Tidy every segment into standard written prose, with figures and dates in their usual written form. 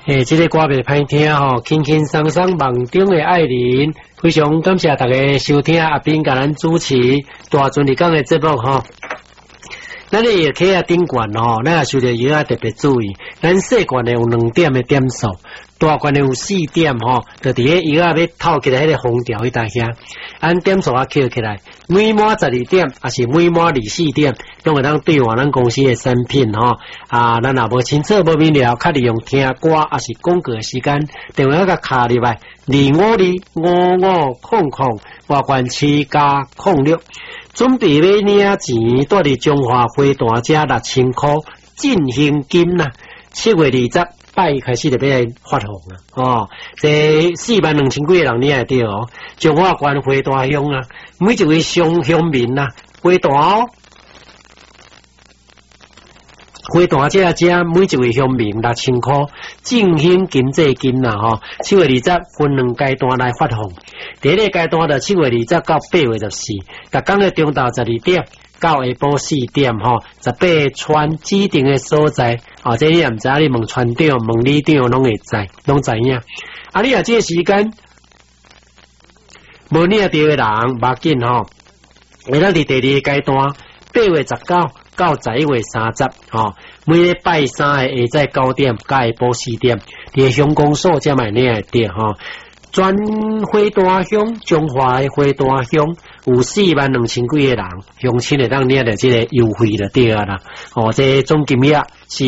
这个歌袂歹听吼，轻轻松松梦中的爱人，非常感谢大家收听阿斌甲咱主持大船日讲的节目吼。咱咧客啊顶悬吼，咱也收到药啊特别注意，咱细悬的有2点的点数，大悬的有4点吼，就伫个药啊要透起来迄个空调迄搭遐，按点数啊扣起来，每满12点，还是每满24点，拢会当兑换咱公司的产品吼。咱若无清楚无明了，较利用听歌还是广告的时间，电话甲卡入来25255500外关7加06。准备要领钱，带伫中华飞弹遮6000块进行金啦。7月20拜开始就要来发放啦。这42000几个人你会着哦。中华关飞弹乡啊，每一位乡民啊，飞弹哦。飞弹遮每一位乡民6000块振兴经济金啦吼，7月20分2阶段来发放。第一个阶段就7月20到8月14，逐工的中昼12点到下晡4点吼，18村指定的所在，这你也毋知，你问村长、问里长拢会知，拢知影。你也这个时间无领到的人，无紧吼，为咱伫第2个阶段8月19。到11月30吼，每礼拜3的下早9点，到下晡4点，伫乡公所才买领会着吼。全飞弹乡，中华的飞弹乡有42000几个人，乡亲会当领着这个优惠就对啦。这总金额是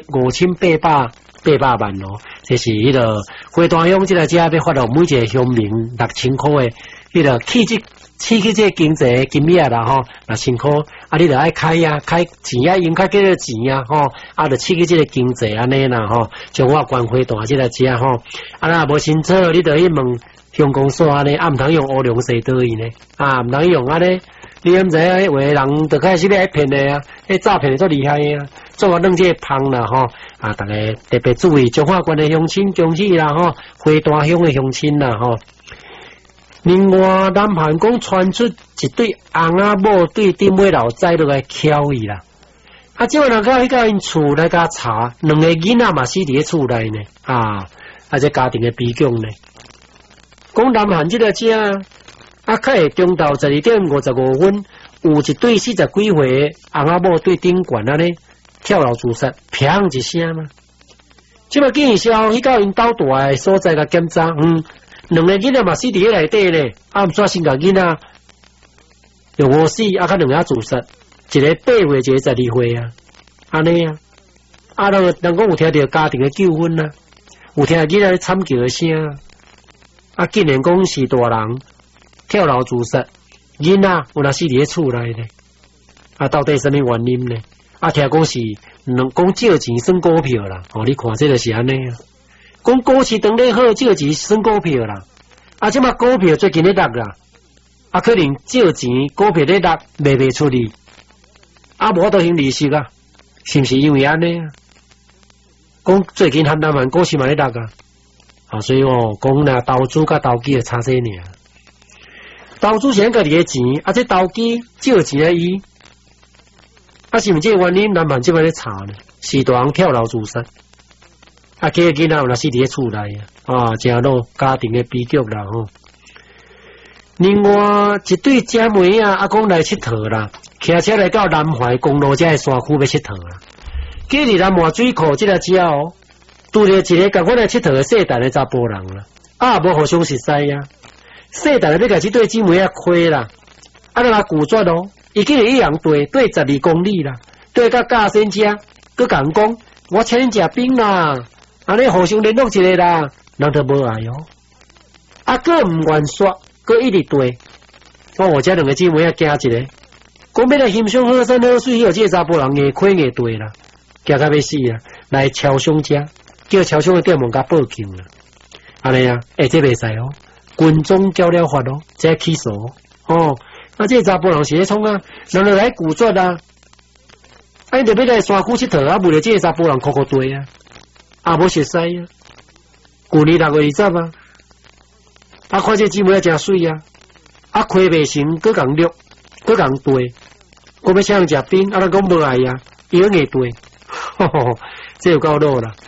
25800万哦。这是迄个飞弹乡这个遮要发到每一个乡民6000块的迄个刺激这经济金额啦吼，6000块，你着爱开钱用较几多钱吼，着刺激这个经济安尼啦吼，中华关飞弹这个遮吼，若无清楚，你着去问乡公所安尼，毋通用乌龙水倒去呢，毋通用安尼，你毋知影迄话人着开始要骗的啊，迄诈骗足厉害啊，做弄这个芳啦吼，大家特别注意中华关的乡亲恭喜啦吼，飞弹乡的乡亲啦吼。另外，南韩讲传出一对翁仔某对顶尾老仔落来敲伊啦。即晚人去到因厝来甲查，2个囡仔嘛死伫厝内呢。这家庭的悲剧呢。讲南韩这个遮，较会中昼12点55分，有一对40几岁翁仔某对顶悬安尼跳楼自杀，砰一声嘛。即马见消去到因兜大的所在甲检查，2个囡仔嘛死伫迄内底咧，毋煞先甲囡仔又饿死，较2个自杀，一个8岁，一个12岁啊，安尼啊，人讲有听到家庭的纠纷啊，有听到囡仔惨叫的声竟然讲是大人跳楼自杀，囡仔有若死伫厝内咧，到底什么原因呢？听讲是讲借钱算股票啦，你看这就是安尼啊。讲股市当咧好，借钱算股票啦。即马股票最近咧落啦，可能借钱股票咧落卖袂出去，无法度还利息啊，是毋是因为安尼啊？讲最近南韩股市嘛咧落所以讲啦，投资甲投机的差些尔。投资是家己的钱，这投机借钱的伊，是毋是这个原因？南韩即摆咧查呢，是大人跳楼自杀。几个囡仔有若死伫厝内真落家庭的悲剧啦吼。另外一对姐妹讲来佚佗啦，骑车来到南怀公路遮的山区要佚佗啦。今日南华水库这个遮拄着一个甲阮来佚佗的细蛋的查甫人啦，无互相熟悉细蛋要甲这对姐妹开啦，若拒绝伊竟然一样对12公里啦，对甲驾驶车，佮讲我请恁食冰啦。安尼互相联络一下啦，人都无爱佫毋愿煞，佫一直对。我这2个姊妹惊一个，讲要来欣赏好山好水，有这个查甫人硬开硬对啦，惊到要死啦！来超商遮，叫超商的店门甲报警啦。安尼这袂使军中交了法这起诉这个查甫人是咧创人就来拒绝啦。因就要来山区佚佗为了这个查甫人哭对无熟悉去年6月20看这姊妹真水开袂成，佫共录，佫共对，我要请人食冰，咱讲无爱伊硬对，这有够老啦。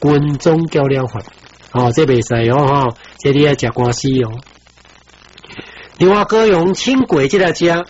军中交了法，哦，这袂使哦，吼，这你要食官司哦。另外，高雄轻轨这个车，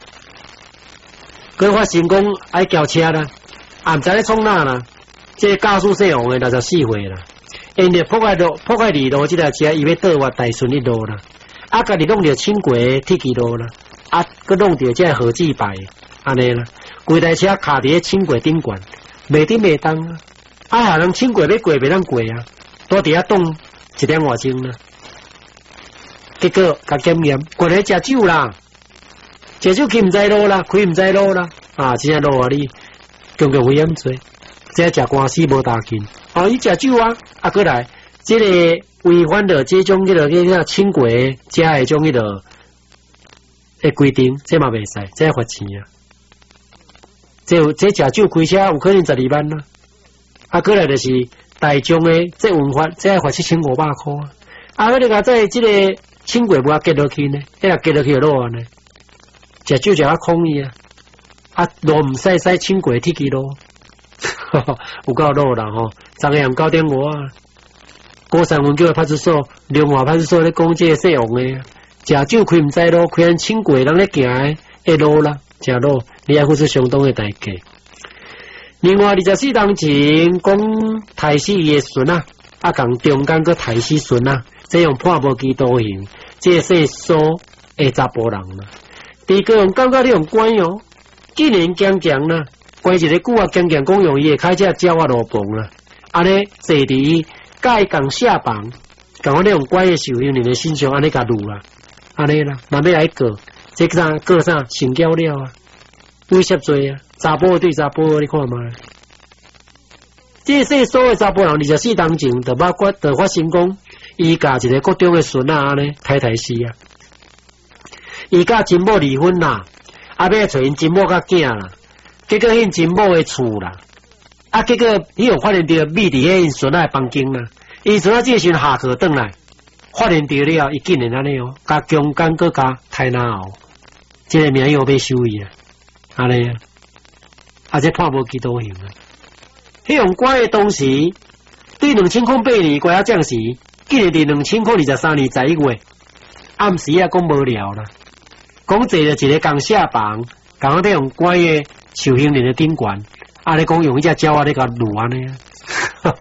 佢发成功爱轿车啦，啊，唔知咧创哪啦，这驾驶使用的64岁啦，因为破坏二路这个车，伊要倒挖大顺一路啦，啊，家己弄着轻轨铁轨路啦，啊，佮弄着这何志牌，安尼啦，规台车卡伫轻轨顶管，袂顶袂当啊，啊，下人轻轨要过袂当过啊，多伫遐冻1点外钟啦。结果甲检验，过来食酒啦，食酒去唔知路啦，开唔知路啦，啊，真正路啊你，公共危险罪，这食官司无大劲，哦，伊食酒啊，啊，过来，这个违反了这种迄个轻轨食的种迄个诶规定，这嘛袂使，这要罚钱啊，这食酒开车有可能12万啦，啊，过来就是大众诶，这违法，这要罚7500块啊，啊，你讲在这个。轻轨不要结落去呢，一下结落去就落呢。食酒就要抗议啊！啊，路唔使轻轨铁轨路，有够路啦吼！昨下午9点5啊，高山文叫派出所、龙华派出所咧讲这个使用的，食酒开唔知路，开咱轻轨人咧行的路啦，食路你要付出相当的代价。另外24当前讲抬死伊的孙啊，啊，共中间个抬死孙啊。这样判无期徒刑，这是所的查甫人啦。第二个用感觉你用关哦，既然强强啦，关一个久啊，强强讲用伊的开车招啊路棚啦，安尼坐伫甲伊共下房，共我哋用关的受刑人的身上安尼甲录啦，安尼啦，慢慢来过，这个啥过啥成交了啊，威胁罪啊，查甫对查甫，你看嘛。这是所有查甫人24当前，就包括就发生讲。伊甲一个国中的孙啊，安尼太死啊！伊甲真某离婚啦，啊，要找因真某甲囝啦，结果因真某的厝啦，啊，结果伊有发现到秘伫因孙仔的房间啦，因孙仔这时下课转来，发现到了，伊竟然安尼哦，甲强奸搁甲太难熬，这个名又要收伊啊，安尼啊，啊，这判无期徒刑啊！迄用关的当时，对2008年关押将时。竟然伫2023年11月暗时啊，讲无聊啦，讲坐了一个共下房，共我哋用关的受刑人的顶管，啊，你讲用一只鸟啊，你甲撸安尼啊，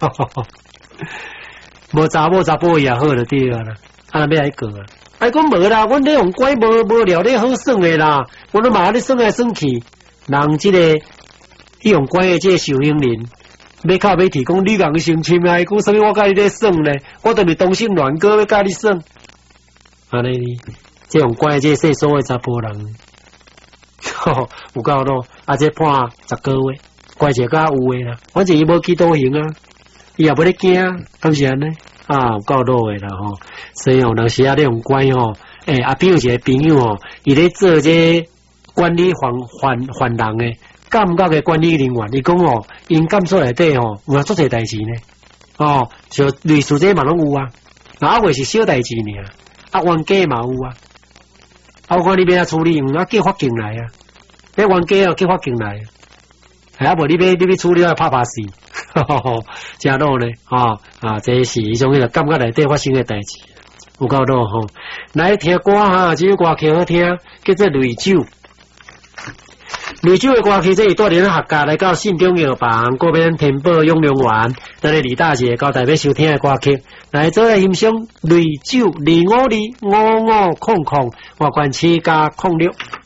无查甫也好就对啊啦，啊，要来过啊，啊，讲无啦，阮咧用关无聊咧好耍的啦，我都嘛咧耍来耍去，人这个用关的这个受刑人。要靠要提供你人性侵啊！讲什么我甲你咧耍咧？我都是同性恋哥要甲你耍，安尼这种关这世所的查甫人，有够咯！啊，这判10个月，关一个有诶啦。反正伊无期徒刑啊，伊也无咧惊，敢是安尼啊？有够咯诶啦吼！所以有时啊，你用关吼，啊，比如一个朋友吼，伊咧做这管理犯人诶。监狱嘅管理人员，伊讲哦，因监所内底吼有做侪代志呢，哦，像类似这嘛拢有啊，啊袂是小代志尔，啊冤家嘛有啊，啊我看你要处理，啊叫法警来啊，你冤家哦叫法警来，啊无你要处理要拍死，真多呢，啊这是一种迄个监狱内底发生嘅代志，有够多吼，来听歌哈，这首歌曲好听，叫做《泪酒》。雷州的歌曲这一带领客家来到信中药房，嗰边填补养良园，咱的李大姐交代要收听的歌曲，来做来欣赏雷州2525500，我管7+06。